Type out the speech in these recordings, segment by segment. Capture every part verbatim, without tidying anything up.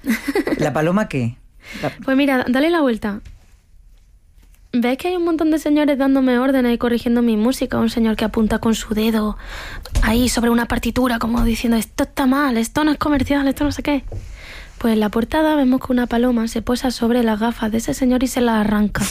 ¿La paloma qué? La... Pues mira, dale la vuelta. ¿Ves que hay un montón de señores dándome órdenes y corrigiendo mi música? Un señor que apunta con su dedo ahí sobre una partitura, como diciendo, esto está mal, esto no es comercial, esto no sé qué. Pues en la portada vemos que una paloma se posa sobre las gafas de ese señor y se las arranca.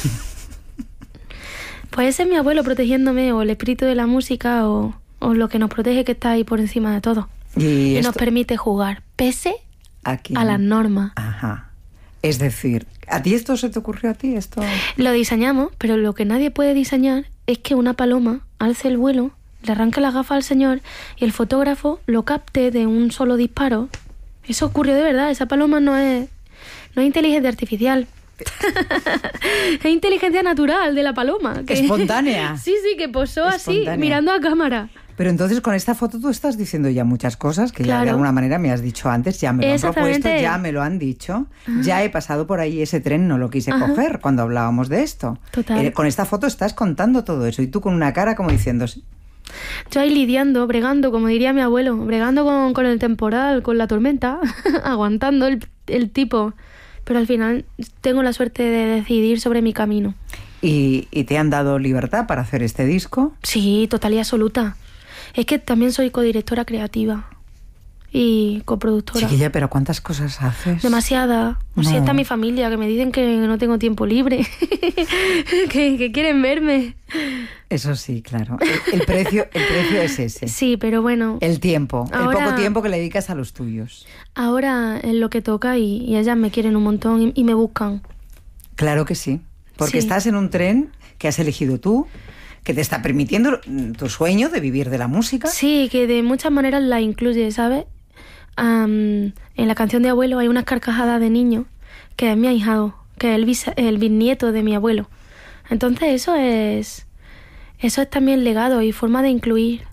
Pues ese es mi abuelo protegiéndome, o el espíritu de la música, o, o lo que nos protege, que está ahí por encima de todo. Y, y esto... nos permite jugar, pese Aquí. a las normas. Ajá. Es decir, ¿a ti esto se te ocurrió a ti? Esto Lo diseñamos, pero lo que nadie puede diseñar es que una paloma alce el vuelo, le arranque la gafa al señor y el fotógrafo lo capte de un solo disparo. Eso ocurrió de verdad. Esa paloma no es, no es inteligencia artificial. Es inteligencia natural de la paloma. Que... espontánea. Sí, sí, que posó espontánea. Así, mirando a cámara. Pero entonces con esta foto tú estás diciendo ya muchas cosas que claro. ya de alguna manera me has dicho antes, ya me lo han propuesto, ya me lo han dicho, Ajá. ya he pasado por ahí, ese tren no lo quise Ajá. coger cuando hablábamos de esto. Total. Eh, con esta foto estás contando todo eso y tú con una cara como diciendo... Yo ahí lidiando, bregando, como diría mi abuelo, bregando con, con el temporal, con la tormenta, aguantando el, el tipo. Pero al final tengo la suerte de decidir sobre mi camino. ¿Y, y te han dado libertad para hacer este disco? Sí, total y absoluta. Es que también soy codirectora creativa y coproductora. Chiquilla, pero ¿cuántas cosas haces? Demasiada. No. Si está mi familia, que me dicen que no tengo tiempo libre, que, que quieren verme. Eso sí, claro. El, el, precio, el precio es ese. Sí, pero bueno. El tiempo, ahora, el poco tiempo que le dedicas a los tuyos. Ahora es lo que toca y, y ellas me quieren un montón y, y me buscan. Claro que sí, porque sí. estás en un tren que has elegido tú, que te está permitiendo tu sueño de vivir de la música. Sí, que de muchas maneras la incluye, ¿sabes? Um, en la canción de abuelo hay unas carcajadas de niño que es mi ahijado, que es el, bis, el bisnieto de mi abuelo. Entonces eso es eso es también legado y forma de incluir.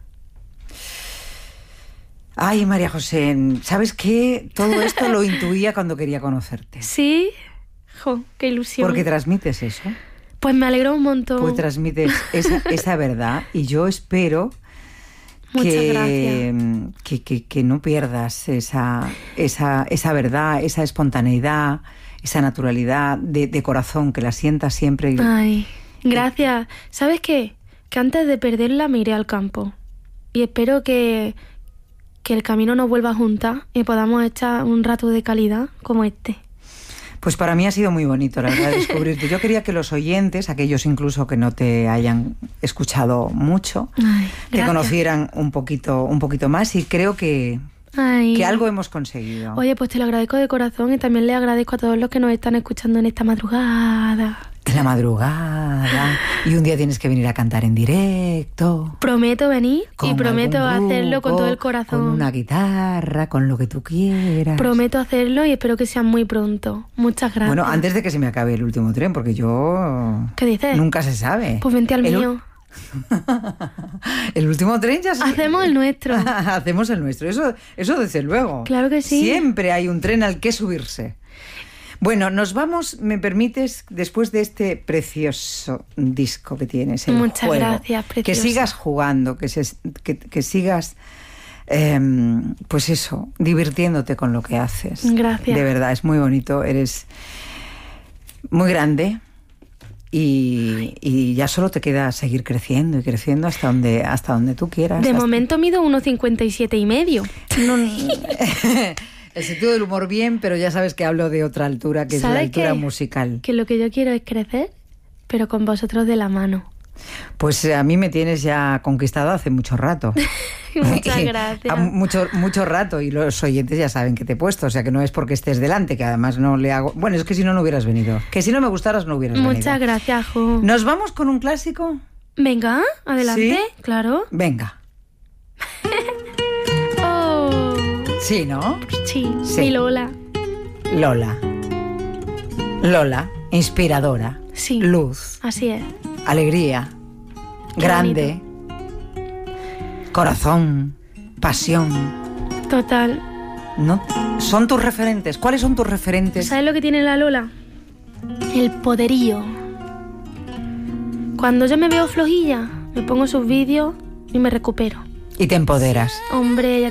Ay, María José, ¿sabes qué? Todo esto lo intuía cuando quería conocerte. Sí, jo, qué ilusión. Porque transmites eso. Pues me alegró un montón. Pues transmites esa, esa verdad y yo espero que, que, que, que no pierdas esa, esa, esa verdad, esa espontaneidad, esa naturalidad de, de corazón, que la sientas siempre. Ay, gracias. ¿Sabes qué? Que antes de perderla me iré al campo y espero que, que el camino nos vuelva a juntar y podamos echar un rato de calidad como este. Pues para mí ha sido muy bonito, la verdad, descubrirte. Yo quería que los oyentes, aquellos incluso que no te hayan escuchado mucho, Ay, te conocieran un poquito, un poquito más y creo que, Ay. que algo hemos conseguido. Oye, pues te lo agradezco de corazón y también le agradezco a todos los que nos están escuchando en esta madrugada. En la madrugada. Y un día tienes que venir a cantar en directo. Prometo venir y prometo grupo, hacerlo con todo el corazón. Con una guitarra, con lo que tú quieras. Prometo hacerlo y espero que sea muy pronto. Muchas gracias. Bueno, antes de que se me acabe el último tren, porque yo... ¿Qué dices? Nunca se sabe. Pues vente al el mío. El último tren ya se... Hacemos el nuestro. Hacemos el nuestro, eso, eso desde luego. Claro que sí. Siempre hay un tren al que subirse. Bueno, nos vamos, ¿me permites? Después de este precioso disco que tienes, el Muchas juego, gracias, precioso. Que sigas jugando, que, se, que, que sigas, eh, pues eso, divirtiéndote con lo que haces. Gracias. De verdad, es muy bonito, eres muy grande y, y ya solo te queda seguir creciendo y creciendo hasta donde, hasta donde tú quieras. De hasta... momento mido uno cincuenta y siete y medio. No, no. El sentido del humor bien, pero ya sabes que hablo de otra altura, que es la altura que, musical. Que lo que yo quiero es crecer, pero con vosotros de la mano. Pues a mí me tienes ya conquistado hace mucho rato. Muchas gracias. Mucho, mucho rato, y los oyentes ya saben que te he puesto, o sea que no es porque estés delante, que además no le hago... Bueno, es que si no, no hubieras venido. Que si no me gustaras, no hubieras Muchas venido. Muchas gracias, Jo. ¿Nos vamos con un clásico? Venga, adelante, ¿Sí? Claro. Venga. Oh. Sí, ¿no? Sí, sí, mi Lola. Lola. Lola, inspiradora. Sí. Luz. Así es. Alegría. Qué grande. Bonito. Corazón. Pasión. Total. ¿No? Son tus referentes. ¿Cuáles son tus referentes? ¿Sabes lo que tiene la Lola? El poderío. Cuando yo me veo flojilla, me pongo sus vídeos y me recupero. Y te empoderas. Hombre,